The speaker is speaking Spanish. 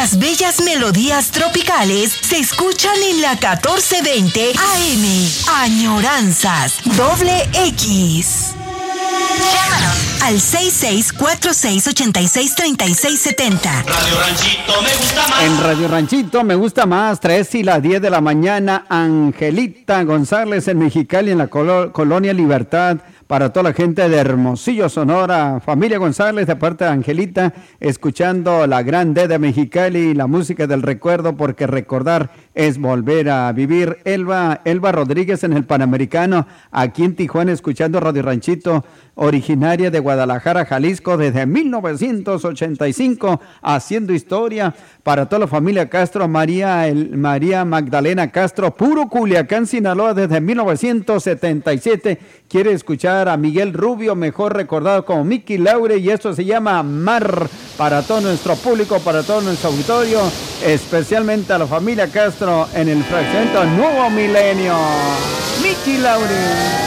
Las bellas melodías tropicales se escuchan en la 1420 AM. Añoranzas X. Llámanos al 6646863670. Radio Ranchito me gusta más. En Radio Ranchito me gusta más, 3 y las 10 de la mañana, Angelita González en Mexicali, en la Colonia Libertad. Para toda la gente de Hermosillo, Sonora, familia González, de parte de Angelita, escuchando la gran D de Mexicali, la música del recuerdo, porque recordar es volver a vivir. Elba Rodríguez en el Panamericano, aquí en Tijuana, escuchando Radio Ranchito, originaria de Guadalajara, Jalisco, desde 1985, haciendo historia. Para toda la familia Castro, María Magdalena Castro, puro Culiacán, Sinaloa, desde 1977, quiere escuchar a Miguel Rubio, mejor recordado como Mickey Laure, y esto se llama Mar. Para todo nuestro público, para todo nuestro auditorio, especialmente a la familia Castro en el fraccionamiento Nuevo Milenio. Mickey Laure.